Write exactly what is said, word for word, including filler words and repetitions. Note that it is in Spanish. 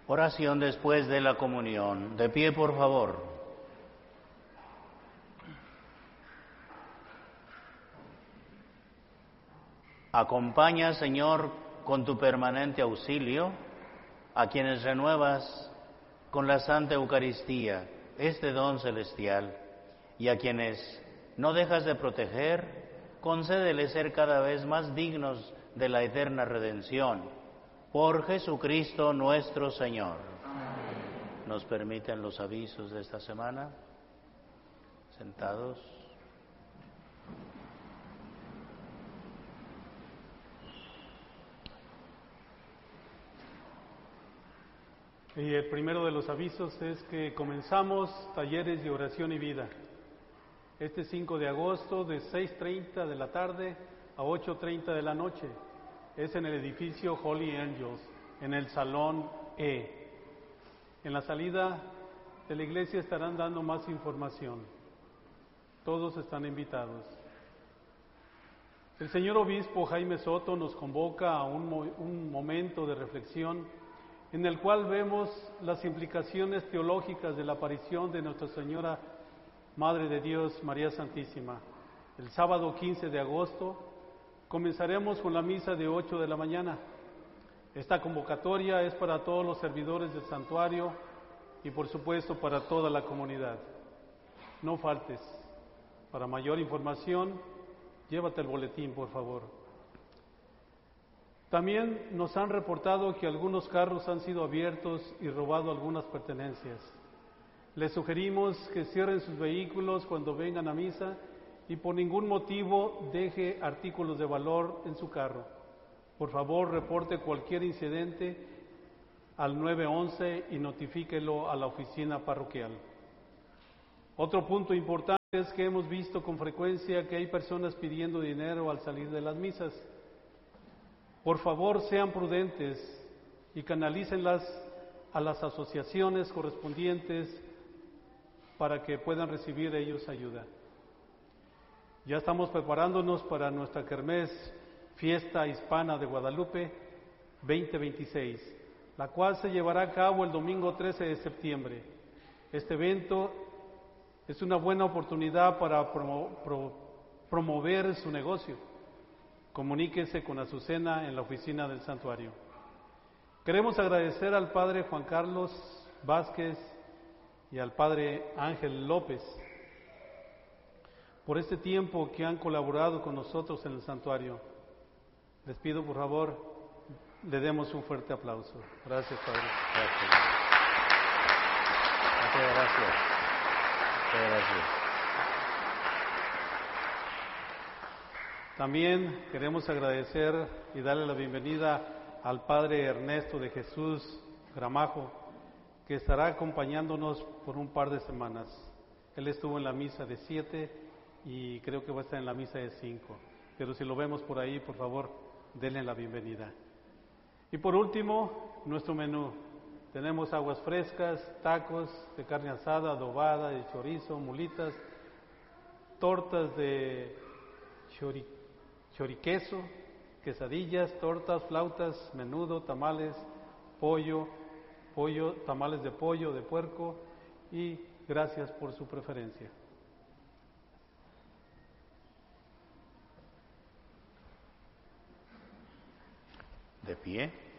Oración después de la comunión. De pie, por favor. Acompaña, Señor, con tu permanente auxilio a quienes renuevas con la Santa Eucaristía este don celestial, y a quienes no dejas de proteger, concédele ser cada vez más dignos de la eterna redención. Por Jesucristo nuestro Señor. Amén. ¿Nos permiten los avisos de esta semana? Sentados. Y el primero de los avisos es que comenzamos talleres de oración y vida. Este cinco de agosto de seis treinta de la tarde a ocho treinta de la noche. Es en el edificio Holy Angels, en el Salón E. En la salida de la iglesia estarán dando más información. Todos están invitados. El señor obispo Jaime Soto nos convoca a un, mo- un momento de reflexión en el cual vemos las implicaciones teológicas de la aparición de Nuestra Señora Madre de Dios, María Santísima. El sábado quince de agosto comenzaremos con la misa de ocho de la mañana. Esta convocatoria es para todos los servidores del santuario y por supuesto para toda la comunidad. No faltes. Para mayor información, llévate el boletín, por favor. También nos han reportado que algunos carros han sido abiertos y robado algunas pertenencias. Les sugerimos que cierren sus vehículos cuando vengan a misa y por ningún motivo deje artículos de valor en su carro. Por favor, reporte cualquier incidente al nueve once y notifíquelo a la oficina parroquial. Otro punto importante es que hemos visto con frecuencia que hay personas pidiendo dinero al salir de las misas. Por favor, sean prudentes y canalícenlas a las asociaciones correspondientes para que puedan recibir ellos ayuda. Ya estamos preparándonos para nuestra kermés Fiesta Hispana de Guadalupe veinte veintiséis, la cual se llevará a cabo el domingo trece de septiembre. Este evento es una buena oportunidad para promo- pro- promover su negocio. Comuníquese con Azucena en la oficina del santuario. Queremos agradecer al Padre Juan Carlos Vázquez y al Padre Ángel López por este tiempo que han colaborado con nosotros en el santuario. Les pido, por favor, le demos un fuerte aplauso. Gracias, Padre. Gracias. Muchas gracias. Muchas gracias. También queremos agradecer y darle la bienvenida al Padre Ernesto de Jesús Gramajo, que estará acompañándonos por un par de semanas. Él estuvo en la misa de siete y creo que va a estar en la misa de cinco. Pero si lo vemos por ahí, por favor, denle la bienvenida. Y por último, nuestro menú. Tenemos aguas frescas, tacos de carne asada, adobada, de chorizo, mulitas, tortas de chori, choriqueso, quesadillas, tortas, flautas, menudo, tamales, pollo, pollo, tamales de pollo, de puerco, y gracias por su preferencia. De pie.